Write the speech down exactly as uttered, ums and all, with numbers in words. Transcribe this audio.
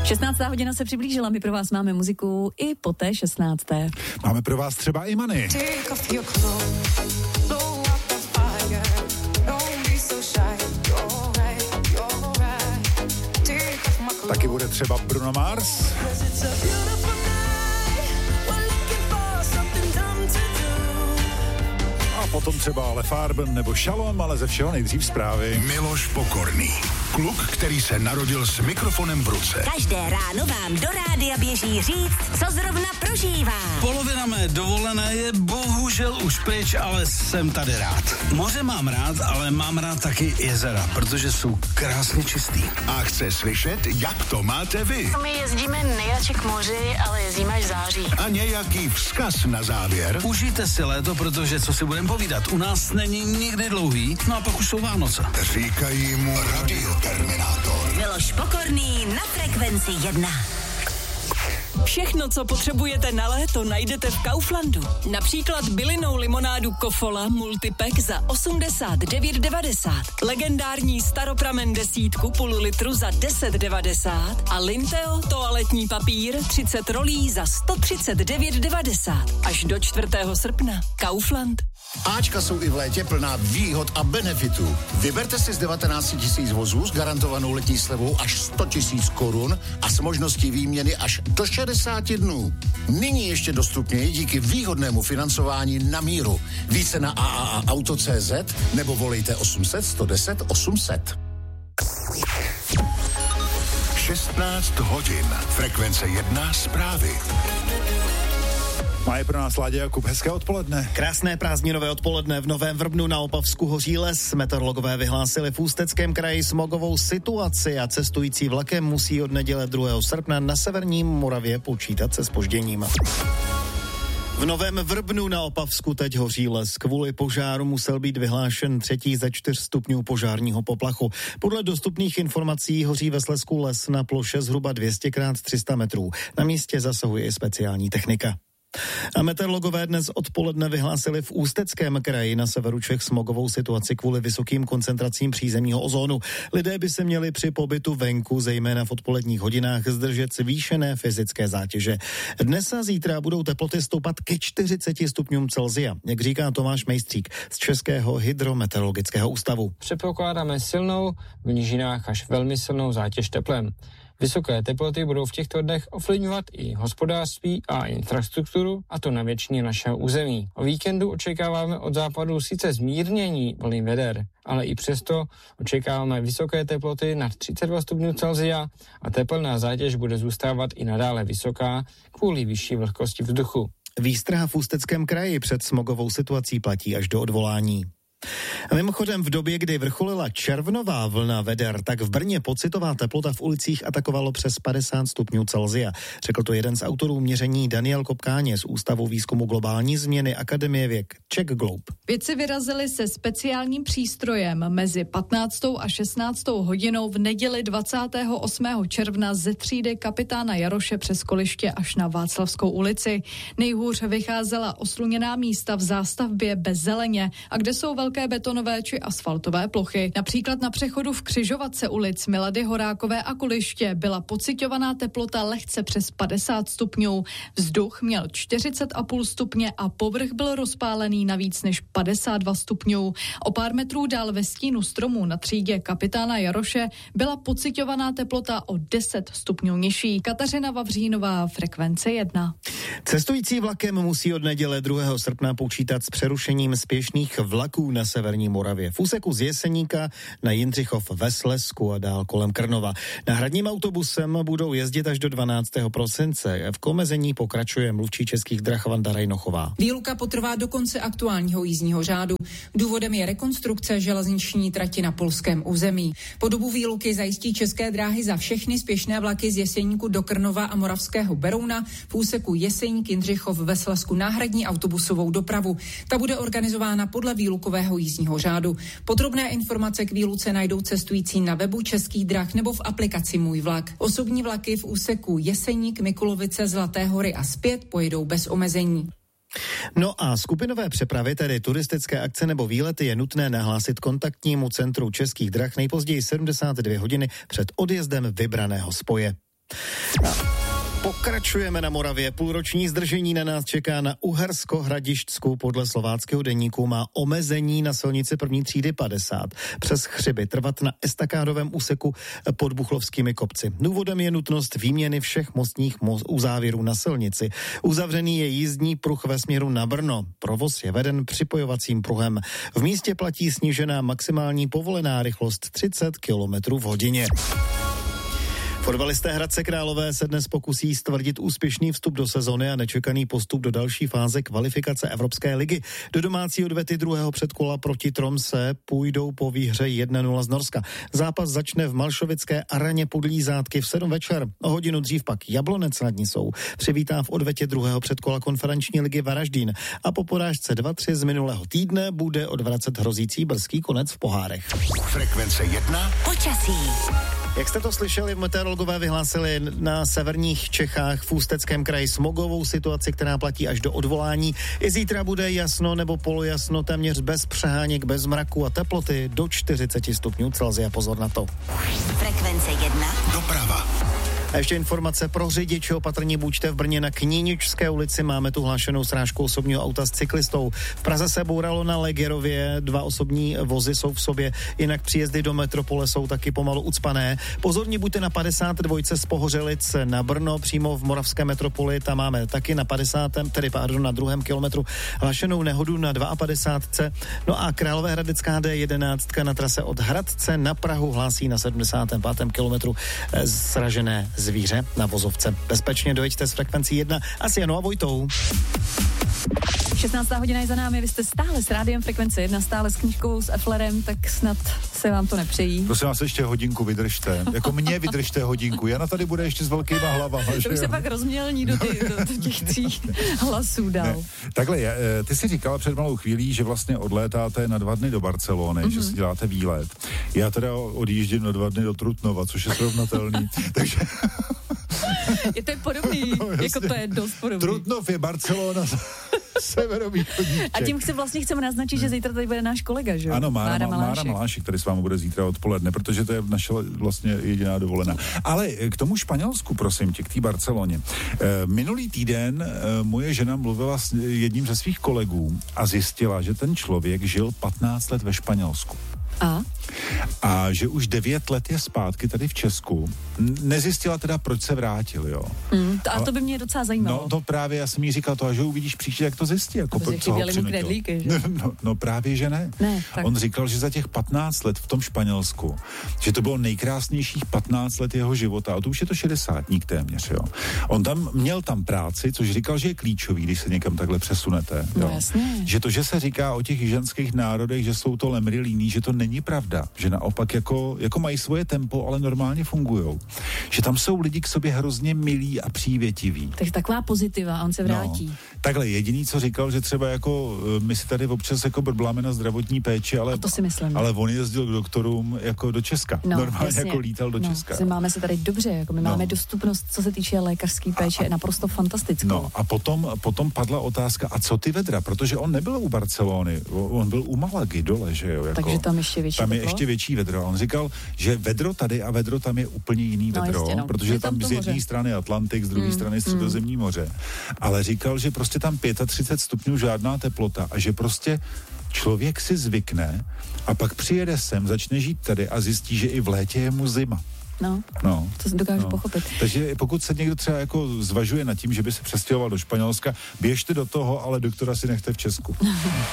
šestnáctá hodina se přiblížila, my pro vás máme muziku i po té šestnácté. Máme pro vás třeba i Money. Taky bude třeba Bruno Mars. A potom třeba Le Farben nebo Shalom, ale ze všeho nejdřív zprávy. Miloš Pokorný. Kluk, který se narodil s mikrofonem v ruce. Každé ráno vám do rádia běží říct, co zrovna prožívá. Polovina mé dovolené je bohužel už pryč, ale jsem tady rád. Moře mám rád, ale mám rád taky jezera, protože jsou krásně čistý. A chce slyšet, jak to máte vy. My jezdíme nejradši k moři, ale jezdíme až v září. A nějaký vzkaz na závěr. Užijte si léto, protože co si budeme povídat, u nás není nikdy dlouhý, no a pak už jsou Vánoce. Říkají mu Radioterminátor. Miloš Pokorný na Frekvenci jedna. Všechno, co potřebujete na léto, najdete v Kauflandu. Například bylinnou limonádu Kofola Multipack za osmdesát devět devadesát, legendární staropramen desítku půl litru za deset devadesát a Linteo toaletní papír třicet rolí za sto třicet devět devadesát. Až do čtvrtého srpna. Kaufland. Ačka jsou i v létě plná výhod a benefitů. Vyberte si z devatenáct tisíc vozů s garantovanou letní slevou až sto tisíc korun a s možností výměny až do šedesáti dnů. Nyní ještě dostupněji díky výhodnému financování na míru. Více na a a a auto tečka cé zet nebo volejte osm set sto deset osm set. šestnáct hodin. Frekvence jedna zprávy. Má je pro nás Láďa Jakub. Hezké odpoledne. Krásné prázdninové odpoledne. V Novém Vrbnu na Opavsku hoří les. Meteorologové vyhlásili v Ústeckém kraji smogovou situaci a cestující vlakem musí od neděle druhého srpna na severním Moravě počítat se zpožděním. V Novém Vrbnu na Opavsku teď hoří les. Kvůli požáru musel být vyhlášen třetí ze čtyř stupňů požárního poplachu. Podle dostupných informací hoří ve Slezsku les na ploše zhruba dvě stě krát tři sta metrů. Na místě zasahuje i speciální technika. A meteorologové dnes odpoledne vyhlásili v Ústeckém kraji na severu Čech smogovou situaci kvůli vysokým koncentracím přízemního ozónu. Lidé by se měli při pobytu venku, zejména v odpoledních hodinách, zdržet zvýšené fyzické zátěže. Dnes a zítra budou teploty stoupat ke čtyřiceti stupňům Celsia, jak říká Tomáš Mejstřík z Českého hydrometeorologického ústavu. Předpokládáme silnou, v nížinách až velmi silnou zátěž teplem. Vysoké teploty budou v těchto dnech ovlivňovat i hospodářství a infrastrukturu, a to na většině našeho území. O víkendu očekáváme od západu sice zmírnění vlny veder, ale i přesto očekáváme vysoké teploty nad třicet dva stupňů Celsia a tepelná zátěž bude zůstávat i nadále vysoká kvůli vyšší vlhkosti vzduchu. Výstraha v Ústeckém kraji před smogovou situací platí až do odvolání. A mimochodem v době, kdy vrcholila červnová vlna veder, tak v Brně pocitová teplota v ulicích atakovalo přes padesát stupňů Celsia. Řekl to jeden z autorů měření Daniel Kopkáně z Ústavu výzkumu globální změny Akademie věd Czech Globe. Vědci vyrazili se speciálním přístrojem mezi patnáctou a šestnáctou hodinou v neděli dvacátého osmého června ze třídy kapitána Jaroše přes Koliště až na Václavskou ulici. Nejhůř vycházela osluněná místa v zástavbě bez zeleně a kde jsou velké velké betonové či asfaltové plochy. Například na přechodu v křižovatce ulic Milady Horákové a Koliště byla pociťovaná teplota lehce přes padesát stupňů. Vzduch měl čtyřicet a půl stupně a povrch byl rozpálený na víc než padesát dva stupňů. O pár metrů dál ve stínu stromů na třídě kapitána Jaroše byla pociťovaná teplota o deset stupňů nižší. Kateřina Vavřínová, Frekvence jedna. Cestující vlakem musí od neděle druhého srpna počítat s přerušením spěšných vlaků na severní Moravě. V úseku z Jeseníka na Jindřichov ve Slezsku a dál kolem Krnova. Náhradním autobusem budou jezdit až do dvanáctého prosince. V omezení pokračuje mluvčí Českých drah Vanda Rajnochová. Výluka potrvá do konce aktuálního jízdního řádu. Důvodem je rekonstrukce železniční trati na polském území. Po dobu výluky zajistí České dráhy za všechny spěšné vlaky z Jeseníku do Krnova a Moravského Berouna v úseku Jeseník Jindřichov ve Slezsku náhradní autobusovou dopravu. Ta bude organizována podle výlukového jízdního řádu. Podrobné informace k výluce najdou cestující na webu Českých drah nebo v aplikaci Můj vlak. Osobní vlaky v úseku Jeseník, Mikulovice, Zlaté hory a zpět pojedou bez omezení. No a skupinové přepravy, tedy turistické akce nebo výlety, je nutné nahlásit kontaktnímu centru Českých drah nejpozději sedmdesát dvě hodiny před odjezdem vybraného spoje. Pokračujeme na Moravě. Půlroční zdržení na nás čeká na Uhersko-Hradišťsku. Podle slováckého deníku má omezení na silnici první třídy padesát přes Chřiby trvat na estakádovém úseku pod Buchlovskými kopci. Důvodem je nutnost výměny všech mostních mo- uzávěrů na silnici. Uzavřený je jízdní pruh ve směru na Brno. Provoz je veden připojovacím pruhem. V místě platí snížená maximální povolená rychlost třicet kilometrů v hodině. Fotbalisté Hradce Králové se dnes pokusí stvrdit úspěšný vstup do sezony a nečekaný postup do další fáze kvalifikace Evropské ligy. Do domácí odvety druhého předkola proti Tromse půjdou po výhře jedna nula z Norska. Zápas začne v Malšovické areně Podlízátky v sedm večer. O hodinu dřív pak Jablonec nad Nisou přivítá v odvetě druhého předkola konferenční ligy Varaždín a po porážce dva tři z minulého týdne bude odvracet hrozící brzký konec v pohárech. Frekvence jedna. Počasí. Jak jste to slyšeli, meteorologové vyhlásili na severních Čechách v Ústeckém kraji smogovou situaci, která platí až do odvolání. I zítra bude jasno nebo polojasno, téměř bez přeháněk, bez mraku a teploty do čtyřicet stupňů Celsia. Pozor na to. Frekvence jedna. Doprava. A ještě informace pro řidiče, opatrně buďte v Brně na Kníničské ulici. Máme tu hlášenou srážku osobního auta s cyklistou. V Praze se bouralo na Legerově, dva osobní vozy jsou v sobě, jinak příjezdy do metropole jsou taky pomalu ucpané. Pozorně buďte na padesát dva z Pohořelic na Brno, přímo v moravské metropoli, tam máme taky na padesátém, tedy pardon, na druhém kilometru hlášenou nehodu na padesát dva. No a Královéhradecká D jedenáct na trase od Hradce na Prahu hlásí na sedmdesátém pátém kilometru sražené zvíře na vozovce. Bezpečně dojeďte s frekvencí jedna a s Janou a Vojtou. šestnáctá hodina je za námi, vy jste stále s rádiem Frekvence jedna, stále s knížkou, s Eflerem, tak snad se vám to nepřejí. Prosím vás, ještě hodinku vydržte. Jako mě vydržte hodinku. Jana tady bude ještě s velkýma hlavama. To už se pak rozmělní do, ty, do, do těch tří hlasů dál. Ne. Takhle, ty jsi říkala před malou chvílí, že vlastně odlétáte na dva dny do Barcelony, mm-hmm. že si děláte výlet. Já teda odjíždím na dva dny do Trutnova, což je srovnatelný. Takže... Je to podobný, no, jako to je dost podobný. Trutnov je Barcelona, severovýchodní. A tím chci vlastně chceme naznačit, že zítra tady bude náš kolega, že jo? Ano, Mára, Mára Malášek. Mára Malášek, který s vámi bude zítra odpoledne, protože to je naše vlastně jediná dovolená. Ale k tomu Španělsku, prosím tě, k té Barceloně. Minulý týden moje žena mluvila s jedním ze svých kolegů a zjistila, že ten člověk žil patnáct let ve Španělsku. A? A že už devět let je zpátky tady v Česku. Nezjistila teda, proč se vrátil, jo. Mm, to, a to by mě docela zajímalo. No to právě, já jsem jí říkal to, a že uvidíš příště, jak to zjistí. Jako protože chyběly mu knedlíky, že? No, no právě, že ne. ne tak. On říkal, že za těch patnáct let v tom Španělsku, že to bylo nejkrásnějších patnáct let jeho života, a to už je to šedesátník téměř, jo. On tam měl tam práci, což říkal, že je klíčový, když se někam takhle přesunete. No jo. jasně. Že to, že se říká o těch jižanských národech, že jsou to lemry líní, že to není pravda, že naopak jako, jako mají svoje tempo, ale normálně fungujou. Že tam jsou lidi k sobě hrozně milí a přívětiví. Takže taková pozitiva a on se vrátí. No, takhle jediný, co říkal, že třeba jako my si tady občas jako brbláme na zdravotní péči, ale, a to si myslím. ale on jezdil k doktorům jako do Česka. No, normálně jasně. jako lítal do no, Česka. Si máme se tady dobře, jako my no. máme dostupnost, co se týče lékařské péče, je naprosto fantastickou. No a potom, potom padla otázka, a co ty vedra? Protože on nebyl u Barcelony, on byl u Malagy dole, že jo? Jako, takže tam ještě větší Tam je vedro? ještě větší vedro. On říkal, že vedro tady a vedro tam je úplně jiný no, vedro, jistě, no. protože je tam, tam z jedné strany Atlantik, z druhé mm, strany Středozemní mm. moře. Ale říkal, že prostě tam třicet pět stupňů žádná teplota a že prostě člověk si zvykne a pak přijede sem, začne žít tady a zjistí, že i v létě je mu zima. No, no, to dokážu no. pochopit. Takže pokud se někdo třeba jako zvažuje nad tím, že by se přestěhoval do Španělska, běžte do toho, ale doktora si nechte v Česku.